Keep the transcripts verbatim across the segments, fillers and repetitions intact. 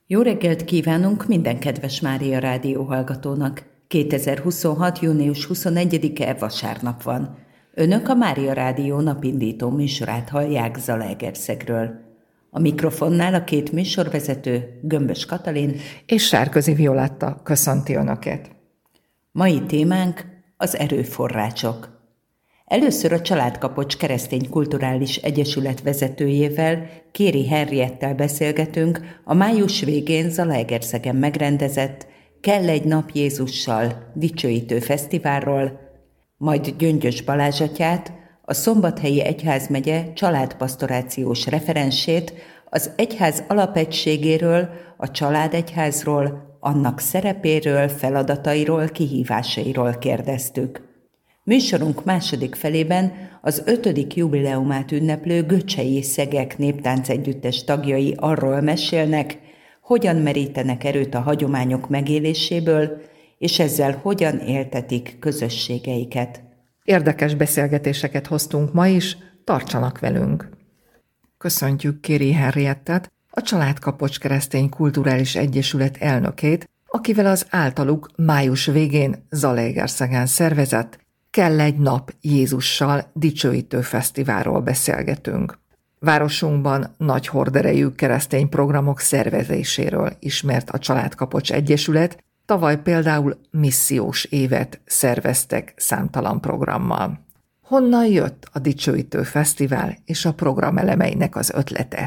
Jó reggelt kívánunk minden kedves Mária Rádió hallgatónak! kétezer-huszonhat. június huszonegyedike vasárnap van. Önök a Mária Rádió napindító műsorát hallják Zalaegerszegről. A mikrofonnál a két műsorvezető, Gömbös Katalin és Sárközi Violetta köszönti Önöket. Mai témánk az erőforrácsok. Először a Családkapocs Keresztény Kulturális Egyesület vezetőjével, Kéri Henriettel beszélgetünk a május végén Zalaegerszegen megrendezett Kell egy nap Jézussal dicsőítő fesztiválról, majd Gyöngyös Balázs atyát, a Szombathelyi Egyházmegye családpastorációs referensét, az egyház alapegységéről, a családegyházról, annak szerepéről, feladatairól, kihívásairól kérdeztük. Műsorunk második felében az ötödik jubileumát ünneplő Göcsei Szegek Néptánc Együttes tagjai arról mesélnek, hogyan merítenek erőt a hagyományok megéléséből, és ezzel hogyan éltetik közösségeiket. Érdekes beszélgetéseket hoztunk ma is, tartsanak velünk! Köszöntjük Kéri Henriettet, a Családkapocs Keresztény Kulturális Egyesület elnökét, akivel az általuk május végén Zalaegerszegen szervezett Kell egy nap Jézussal dicsőítő fesztiválról beszélgetünk. Városunkban nagy horderejű keresztény programok szervezéséről ismert a Családkapocs Egyesület, tavaly például missziós évet szerveztek számtalan programmal. Honnan jött a dicsőítő fesztivál és a program elemeinek az ötlete?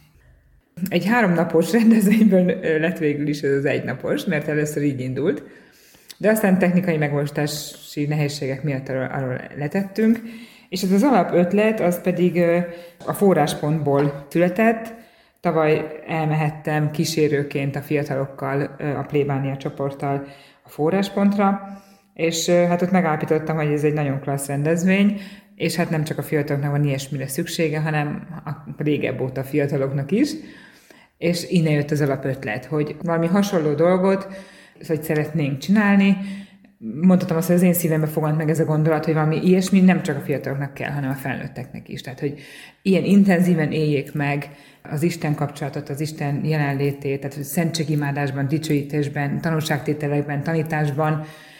Egy háromnapos rendezvényből lett végül is ez az egynapos, mert először így indult, de aztán technikai megvalósítási nehézségek miatt arról, arról letettünk, és ez az alapötlet az pedig a forráspontból született. Tavaly elmehettem kísérőként a fiatalokkal, a plébánia csoporttal a forráspontra, és hát ott megállapítottam, hogy ez egy nagyon klassz rendezvény, és hát nem csak a fiataloknak van ilyesmire szüksége, hanem a régebb óta a fiataloknak is, és innen jött az alapötlet, hogy valami hasonló dolgot, hogy szeretnénk csinálni. Mondhatom azt, hogy az én szívembe fogant meg ez a gondolat, hogy valami ilyesmi nem csak a fiataloknak kell, hanem a felnőtteknek is. Tehát, hogy ilyen intenzíven éljék meg az Isten kapcsolatot, az Isten jelenlétét, tehát szentségimádásban, dicsőítésben, tanúságtételekben, tanításban.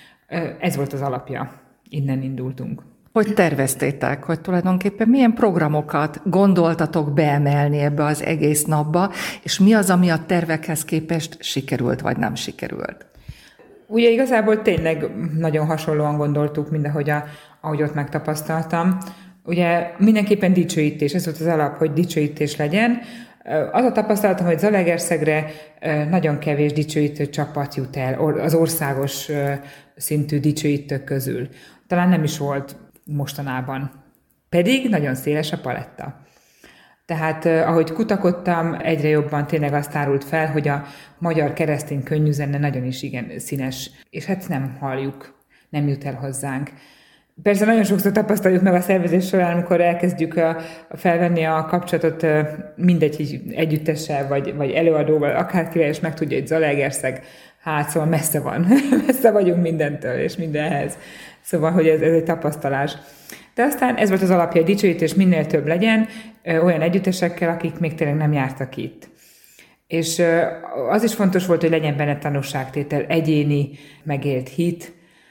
Ez volt az alapja. Innen indultunk. Hogy terveztétek, hogy tulajdonképpen milyen programokat gondoltatok beemelni ebbe az egész napba, és mi az, ami a tervekhez képest sikerült, vagy nem sikerült? Ugye igazából tényleg nagyon hasonlóan gondoltuk, mindahogy a, ahogy ott megtapasztaltam. Ugye mindenképpen dicsőítés, ez volt az alap, hogy dicsőítés legyen. Az a tapasztalatom, hogy Zalaegerszegre nagyon kevés dicsőítő csapat jut el az országos szintű dicsőítők közül. Talán nem is volt mostanában. Pedig nagyon széles a paletta. Tehát ahogy kutakodtam, egyre jobban tényleg azt árult fel, hogy a magyar keresztény könnyűzene nagyon is igen színes, és hát nem halljuk, nem jut el hozzánk. Persze nagyon sokszor tapasztaljuk meg a szervezés során, amikor elkezdjük a, a felvenni a kapcsolatot mindegy együttessel, vagy, vagy előadóval, akárkivel, és megtudja, hogy Zalaegerszeg, hát szóval messze van, messze vagyunk mindentől és mindenhez. Szóval, hogy ez, ez egy tapasztalás. De aztán ez volt az alapja, hogy dicsőítés minél több legyen, olyan együttesekkel, akik még tényleg nem jártak itt. És az is fontos volt, hogy legyen benne tanúságtétel, egyéni, megélt hit,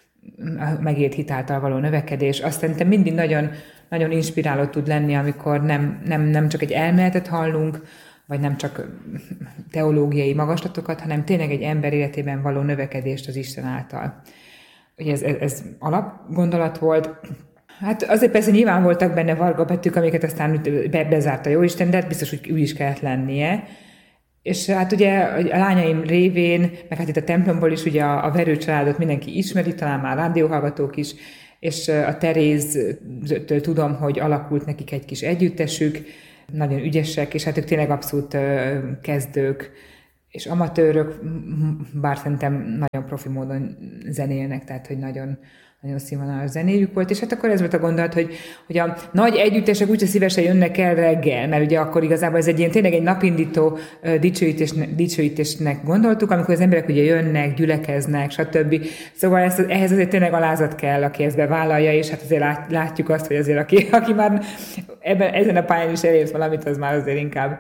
megélt hit által való növekedés. Azt szerintem mindig nagyon, nagyon inspiráló tud lenni, amikor nem, nem, nem csak egy elméletet hallunk, vagy nem csak teológiai magaslatokat, hanem tényleg egy ember életében való növekedést az Isten által. Ugye ez, ez, ez alapgondolat volt. Hát azért persze nyilván voltak benne vargabetűk, amiket aztán be, bezárt a Jóisten, de hát biztos, hogy úgy is kellett lennie. És hát ugye a lányaim révén, meg hát itt a templomból is ugye a, a Verő családot mindenki ismeri, talán már rádióhallgatók is, és a Teréztől tudom, hogy alakult nekik egy kis együttesük, nagyon ügyesek, és hát ők tényleg abszolút kezdők, és amatőrök, bár szerintem nagyon profi módon zenélnek, tehát hogy nagyon, nagyon színvonalas zenéjük volt, és hát akkor ez volt a gondolat, hogy, hogy a nagy együttesek úgyse szívesen jönnek el reggel, mert ugye akkor igazából ez egy ilyen tényleg egy napindító dicsőítésnek, dicsőítésnek gondoltuk, amikor az emberek ugye jönnek, gyülekeznek, stb. Szóval ezt, ehhez azért tényleg alázat kell, aki ezt bevállalja, és hát azért látjuk azt, hogy azért aki, aki már ebben, ezen a pályán is elért valamit, az már azért inkább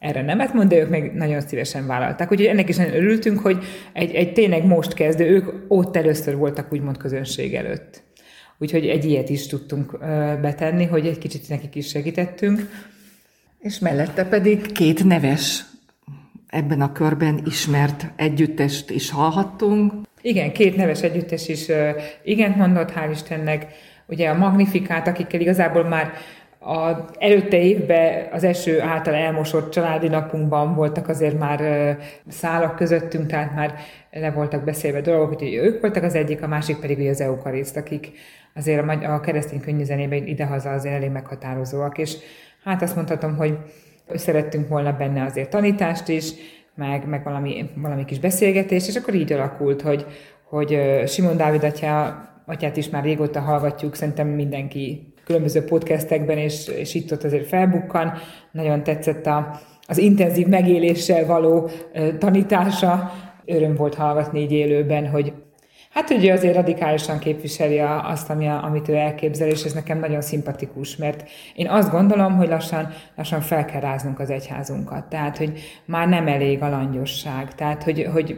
erre nemet mond, de ők meg nagyon szívesen vállalták. Úgyhogy ennek is nagyon örültünk, hogy egy, egy tényleg most kezdő, ők ott először voltak úgymond közönség előtt. Úgyhogy egy ilyet is tudtunk betenni, hogy egy kicsit nekik is segítettünk. És mellette pedig két neves, ebben a körben ismert együttest is hallhattunk. Igen, két neves együttes is igent mondott, hál' Istennek. Ugye a Magnifikát, akikkel igazából már az előtte évben az eső által elmosott családi napunkban voltak azért már szálak közöttünk, tehát már le voltak beszélve dolgok, úgyhogy ők voltak az egyik, a másik pedig ugye az eukariszt, akik azért a keresztény könnyűzenében idehaza azért elég meghatározóak, és hát azt mondhatom, hogy szerettünk volna benne azért tanítást is, meg, meg valami, valami kis beszélgetést, és akkor így alakult, hogy, hogy Simon Dávid atya, atyát is már régóta hallgatjuk, szerintem mindenki különböző podcastekben, és, és itt ott azért felbukkan. Nagyon tetszett a, az intenzív megéléssel való uh, tanítása. Öröm volt hallgatni így élőben, hogy hát ugye azért radikálisan képviseli azt, ami a, amit ő elképzel, és ez nekem nagyon szimpatikus, mert én azt gondolom, hogy lassan, lassan fel kell ráznunk az egyházunkat. Tehát, hogy már nem elég a langyosság. Tehát, hogy, hogy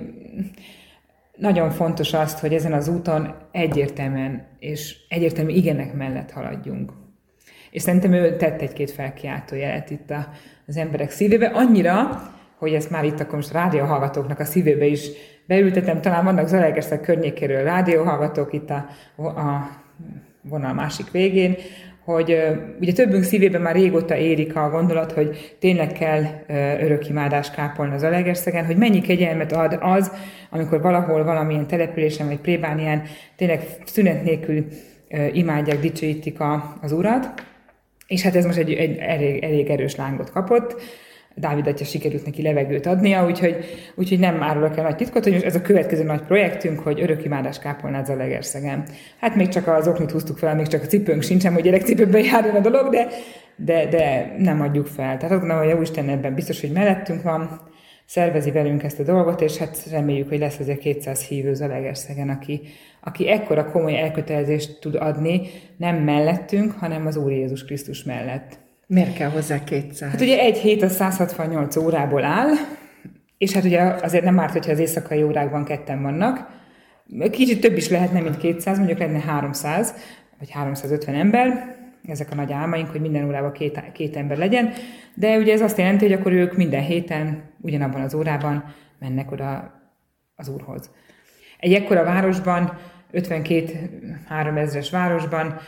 nagyon fontos azt, hogy ezen az úton egyértelműen és egyértelmű igenek mellett haladjunk. És szerintem ő tett egy-két felkiáltó jelet itt az emberek szívébe, annyira, hogy ezt már itt akkor most rádióhallgatóknak a szívébe is beültetem, talán vannak Zalaegerszeg környékéről rádióhallgatók itt a, a vonal másik végén, hogy uh, ugye többünk szívében már régóta érik a gondolat, hogy tényleg kell uh, örökimádás kápolni az Zalaegerszegen, hogy mennyi kegyelmet ad az, amikor valahol valamilyen településen vagy plébánián tényleg szünet nélkül uh, imádják, dicsőítik a, az Urat, és hát ez most egy, egy elég, elég erős lángot kapott. Dávid atya sikerült neki levegőt adnia, úgyhogy, úgyhogy nem árulok el nagy titkot, hogy ez a következő nagy projektünk, hogy örökimádás kápolnát Zalaegerszegen. Hát még csak az oknit húztuk fel, még csak a cipőnk sincsen, hogy gyerekcipőben járjon a dolog, de, de, de nem adjuk fel. Tehát azt gondolom, hogy Jóisten ebben biztos, hogy mellettünk van, szervezi velünk ezt a dolgot, és hát reméljük, hogy lesz azért kétszáz hívő Zalaegerszegen, aki, aki ekkora komoly elkötelezést tud adni, nem mellettünk, hanem az Úr Jézus Krisztus mellett. Miért kell hozzá kétszáz? Hát ugye egy hét az száz hatvannyolc órából áll, és hát ugye azért nem árt, hogyha az éjszakai órákban ketten vannak. Kicsit több is lehetne, mint kétszáz, mondjuk lenne háromszáz, vagy háromszázötven ember. Ezek a nagy álmaink, hogy minden órában két, két ember legyen. De ugye ez azt jelenti, hogy akkor ők minden héten, ugyanabban az órában mennek oda az Úrhoz. Egy ekkora városban, ötvenkét-három ezres városban,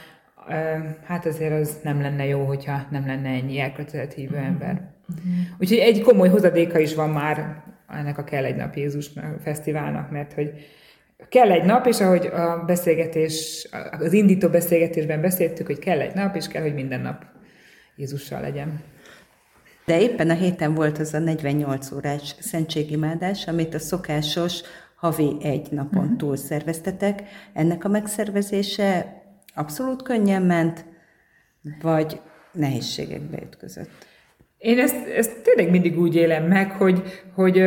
hát azért az nem lenne jó, hogyha nem lenne ennyi elkötelezett hívő ember. Mm-hmm. Úgyhogy egy komoly hozadéka is van már ennek a Kell egy nap Jézus fesztiválnak, mert hogy kell egy nap, és ahogy a beszélgetés, az indító beszélgetésben beszéltük, hogy kell egy nap, és kell, hogy minden nap Jézussal legyen. De éppen a héten volt az a negyvennyolc órás szentségimádás, amit a szokásos havi egy napon mm-hmm. túl szerveztetek. Ennek a megszervezése abszolút könnyen ment, vagy nehézségekbe ütközött? Én ezt, ezt tényleg mindig úgy élem meg, hogy, hogy,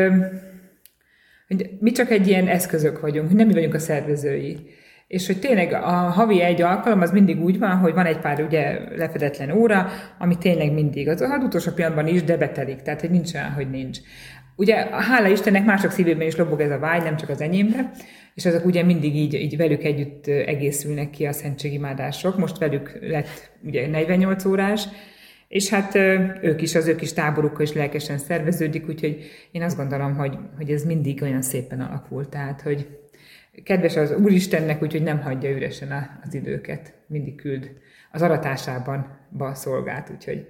hogy mi csak egy ilyen eszközök vagyunk, hogy nem mi vagyunk a szervezői. És hogy tényleg a havi egy alkalom az mindig úgy van, hogy van egy pár ugye lefedetlen óra, ami tényleg mindig, az, az utolsó pillanatban is, de betelik, tehát hogy nincs olyan, hogy nincs. Ugye hála Istennek mások szívében is lobog ez a vágy, nem csak az enyémre, és azok ugye mindig így, így velük együtt egészülnek ki a szentségimádások. Most velük lett ugye negyvennyolc órás, és hát ők is, az ők is táborukkal is lelkesen szerveződik, úgyhogy én azt gondolom, hogy, hogy ez mindig olyan szépen alakul. Tehát, hogy kedves az Úristennek, úgyhogy nem hagyja üresen az időket, mindig küld az aratásában szolgált, úgyhogy.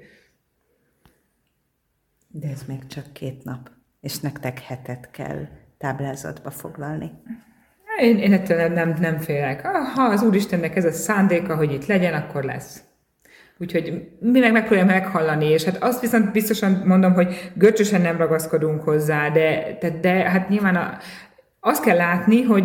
De ez még csak két nap, és nektek hetet kell táblázatba foglalni. Én, én ettől nem, nem, nem félek. Ha az Úristennek ez a szándéka, hogy itt legyen, akkor lesz. Úgyhogy mi meg megpróbáljuk meghallani, és hát azt viszont biztosan mondom, hogy görcsösen nem ragaszkodunk hozzá, de, de, de hát nyilván a, azt kell látni, hogy